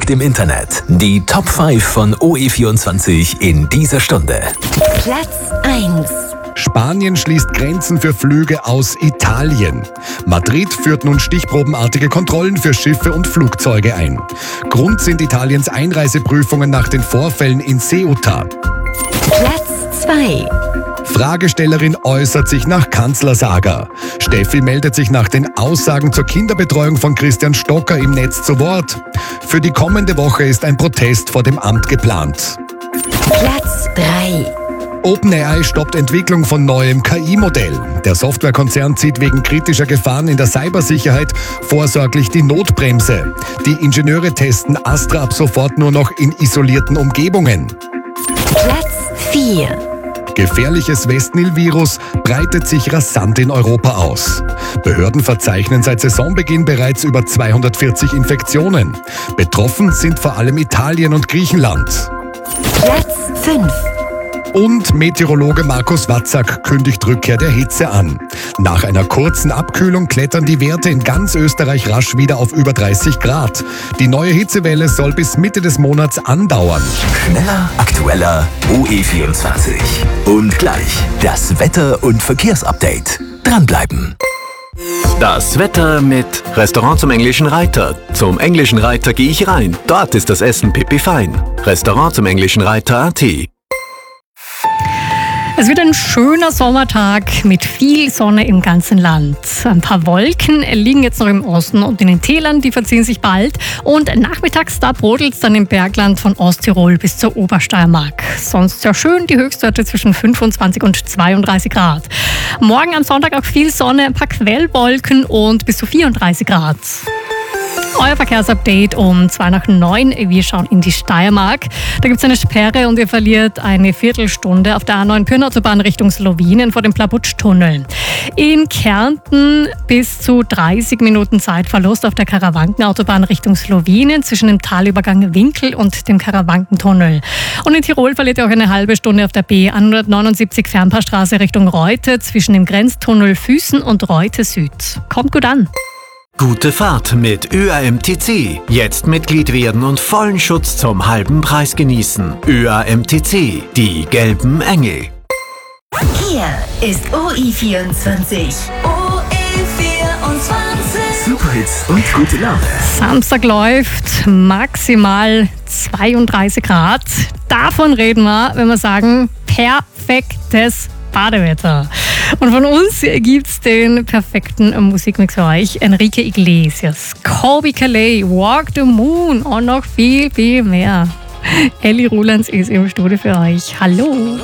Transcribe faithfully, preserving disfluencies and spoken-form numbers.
liegt im Internet. Die Top fünf von O E vierundzwanzig in dieser Stunde. Platz eins. Spanien schließt Grenzen für Flüge aus Italien. Madrid führt nun stichprobenartige Kontrollen für Schiffe und Flugzeuge ein. Grund sind Italiens Einreiseprüfungen nach den Vorfällen in Ceuta. Platz zwei. Fragestellerin äußert sich nach Kanzlersaga. Steffi meldet sich nach den Aussagen zur Kinderbetreuung von Christian Stocker im Netz zu Wort. Für die kommende Woche ist ein Protest vor dem Amt geplant. Platz drei. OpenAI stoppt Entwicklung von neuem K I-Modell. Der Softwarekonzern zieht wegen kritischer Gefahren in der Cybersicherheit vorsorglich die Notbremse. Die Ingenieure testen Astra ab sofort nur noch in isolierten Umgebungen. Platz vier. Gefährliches Westnil-Virus breitet sich rasant in Europa aus. Behörden verzeichnen seit Saisonbeginn bereits über zweihundertvierzig Infektionen. Betroffen sind vor allem Italien und Griechenland. Platz fünf. Und Meteorologe Markus Watzak kündigt Rückkehr der Hitze an. Nach einer kurzen Abkühlung klettern die Werte in ganz Österreich rasch wieder auf über dreißig Grad. Die neue Hitzewelle soll bis Mitte des Monats andauern. Schneller, aktueller, O E vierundzwanzig. Und gleich das Wetter- und Verkehrsupdate. Dranbleiben. Das Wetter mit Restaurant zum Englischen Reiter. Zum Englischen Reiter gehe ich rein. Dort ist das Essen pipi fein. Restaurant zum Englischen Reiter Punkt a t. Es wird ein schöner Sommertag mit viel Sonne im ganzen Land. Ein paar Wolken liegen jetzt noch im Osten und in den Tälern, die verziehen sich bald. Und nachmittags, da brodelt es dann im Bergland von Osttirol bis zur Obersteiermark. Sonst ja schön, die Höchstwerte zwischen fünfundzwanzig und zweiunddreißig Grad. Morgen am Sonntag auch viel Sonne, ein paar Quellwolken und bis zu vierunddreißig Grad. Euer Verkehrsupdate um zwei nach neun. Wir schauen in die Steiermark. Da gibt es eine Sperre und ihr verliert eine Viertelstunde auf der A neun Pirnautobahn Richtung Slowinen vor dem Plabutsch-Tunnel. In Kärnten bis zu dreißig Minuten Zeitverlust auf der Karawankenautobahn Richtung Slowinen zwischen dem Talübergang Winkel und dem Karawankentunnel. Und in Tirol verliert ihr auch eine halbe Stunde auf der B hundertneunundsiebzig Fernpaarstraße Richtung Reute zwischen dem Grenztunnel Füßen und Reute Süd. Kommt gut an! Gute Fahrt mit Ö A M T C. Jetzt Mitglied werden und vollen Schutz zum halben Preis genießen. Ö A M T C, die gelben Engel. Hier ist O E vierundzwanzig. O E vierundzwanzig. Superhits und gute Laune. Samstag läuft maximal zweiunddreißig Grad. Davon reden wir, wenn wir sagen, perfektes Badewetter. Und von uns gibt's den perfekten Musikmix für euch. Enrique Iglesias, Colbie Caillat, Walk the Moon und noch viel, viel mehr. Ellie Rulands ist im Studio für euch. Hallo!